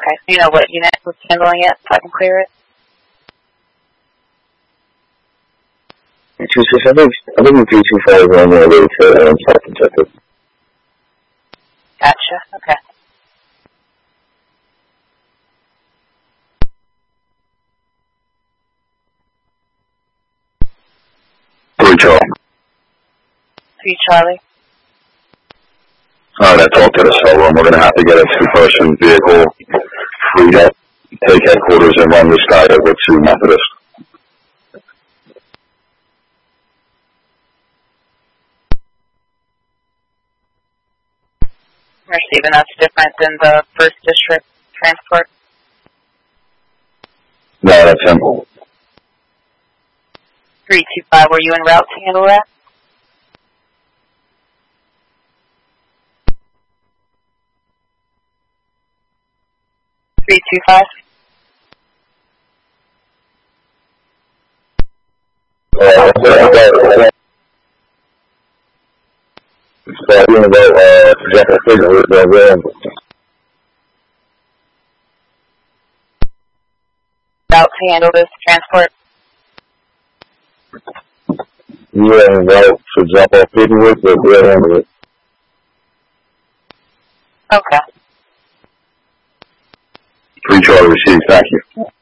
Okay. Do you know what unit was handling it so I can clear it? 326, I think 325 is on their way to South Kentucky. Gotcha. Okay. Charlie. 3 Charlie. Alright, I talked to the cell room. We're going to have to get a two-person vehicle freed up, take headquarters, and run this guy over to Methodist. Receiving, that's different than the 1st District transport. No, that's him. 325, were you en route to handle that? Three, 2, 5. Route to handle this transport. Yeah, en route to drop off paperwork, but we'll handle it. Okay. 3 Charlie received, thank you.